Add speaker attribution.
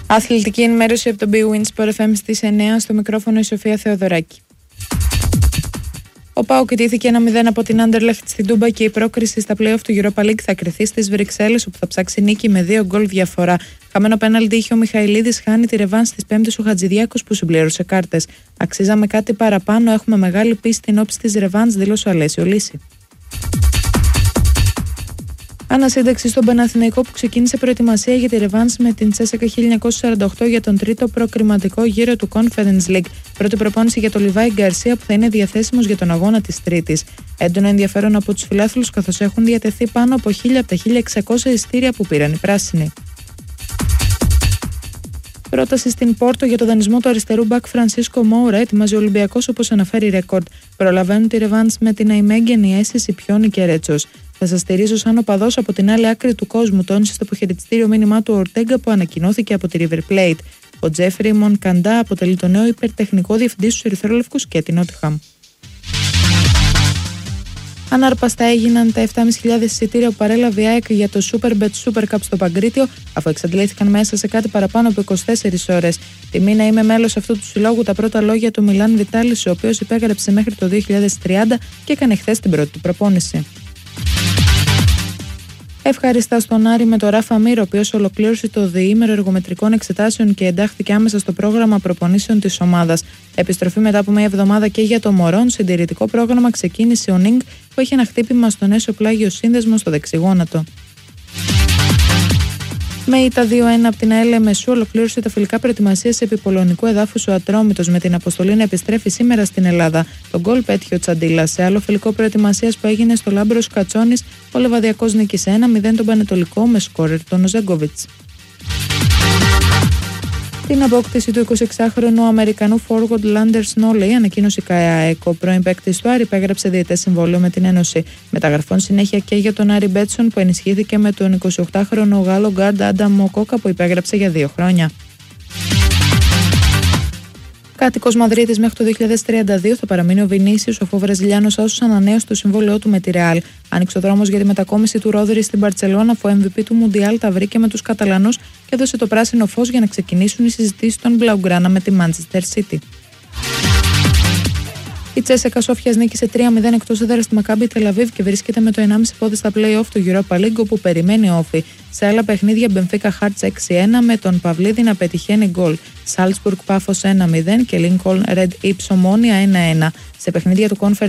Speaker 1: Αθλητική ενημέρωση από τον BWIN Sport FM στις 9, στο μικρόφωνο η Σοφία Θεοδωράκη. Ο ΠΑΟΚ ιτήθηκε 1-0 από την Anderlecht στην Τούμπα και η πρόκριση στα play-off του Europa League θα κριθεί στις Βρυξέλλες, όπου θα ψάξει νίκη με 2 γκολ διαφορά. Χαμένο πέναλτι είχε ο Μιχαηλίδης, χάνει τη ρεβάνς της Πέμπτης ο Χατζηδιάκος που συμπλήρωσε κάρτες. Αξίζαμε κάτι παραπάνω, έχουμε μεγάλη πίστη εν ώψη της ρεβάνς, δήλωσε ο Αλέσιο Λύση. Ανασύνταξη στον Παναθηναϊκό που ξεκίνησε προετοιμασία για τη ρεβάνς με την Τσέσσεκα 1948 για τον τρίτο προκριματικό γύρο του Conference League. Πρώτη προπόνηση για τον Λιβάη Γκαρσία που θα είναι διαθέσιμος για τον αγώνα της Τρίτης. Έντονο ενδιαφέρον από τους φιλάθλους καθώς έχουν διατεθεί πάνω από 1.000 από τα 1.600 εισιτήρια που πήραν οι πράσινοι. Πρόταση στην Πόρτο για το δανεισμό του αριστερού μπακ Φρανσίσκο Μόουρα ετοιμάζει ο Ολυμπιακός, όπως αναφέρει η Ρεκόρντ. Προλαβαίνουν τη ρεβάνς με την αημέγγενη αίσθηση Πιόνι και Ρέτσος. Θα σας στηρίζω σαν οπαδός από την άλλη άκρη του κόσμου, τόνισε στο αποχαιρετιστήριο μήνυμά του Ορτέγκα που ανακοινώθηκε από τη River Plate. Ο Τζέφρι Μονκαντά αποτελεί το νέο υπερτεχνικό διευθυντή στους Ερυθρόλευκους και την Νότιχαμ. Ανάρπαστα έγιναν τα 7.500 εισιτήρια που παρέλαβε η ΑΕΚ για το Superbet Super Cup στο Παγκρίτιο, αφού εξαντλήθηκαν μέσα σε κάτι παραπάνω από 24 ώρες. Τιμή να είμαι μέλος αυτού του συλλόγου, τα πρώτα λόγια του Μιλάν Βιτάλης, ο οποίος υπέγραψε μέχρι το 2030 και έκανε χθες την πρώτη του προπόνηση. Ευχαριστά στον Άρη με τον Ράφα Μύρ, ο οποίος ολοκλήρωσε το διήμερο εργομετρικών εξετάσεων και εντάχθηκε άμεσα στο πρόγραμμα προπονήσεων της ομάδας. Επιστροφή μετά από μια εβδομάδα και για το Μωρόν. Συντηρητικό πρόγραμμα ξεκίνησε ο Νίνγκ, που έχει ένα χτύπημα στον έσω πλάγιο σύνδεσμο στο δεξιγόνατο. Με ήττα 2-1 από την ΑΕΛ Μεσού ολοκλήρωσε τα φιλικά προετοιμασίας επί πολωνικού εδάφους ο Ατρόμητος, με την αποστολή να επιστρέφει σήμερα στην Ελλάδα. Τον γκολ πέτυχε ο Τσαντίλας. Σε άλλο φιλικό προετοιμασίας που έγινε στο Λάμπρος Κατσόνης, ο Λεβαδιακός νίκησε 1-0 τον Πανετολικό με σκόρερ τον Ζέγκοβιτς. Την απόκτηση του 26χρονου Αμερικανού forward Lander Snolley ανακοίνωσε η ΚΑΕΑΕΚ. Ο πρώην παίκτης του Άρη υπέγραψε διετές συμβόλαιο με την Ένωση. Μεταγραφών συνέχεια και για τον Άρη Μπέτσον, που ενισχύθηκε με τον 28χρονο Γάλλο γκάρντ Άνταμ Μοκόκα, που υπέγραψε για 2 χρόνια. Κάτοικος Μαδρίτης μέχρι το 2032 θα παραμείνει ο Βινίσιος, αφού ο Βραζιλιάνος άσωσε ανανέωσε το συμβόλαιό του με τη Ρεάλ. Άνοιξε ο δρόμος για τη μετακόμιση του Ρόδρυ στην Μπαρτσελώνα, αφού ο MVP του Μουντιάλ τα βρήκε με τους Καταλανούς και έδωσε το πράσινο φως για να ξεκινήσουν οι συζητήσεις των Μπλαουγκράνα με τη Manchester City. Η Τσέσσεκα Σόφιας νίκησε 3-0 εκτός έδρας στη Μακάμπι Τελαβίβ και βρίσκεται με το 1,5 πόδι στα play-off του Europa League, όπου περιμένει όφη. Σε άλλα παιχνίδια, Μπενφίκα Χάρτς 6-1 με τον Παυλίδη να πετυχαίνει γκολ. Σάλτσμπουργκ Πάφος 1-0 και Λίνκολν Ρεντ Ιψ Ομόνια 1-1. Σε παιχνίδια του Conference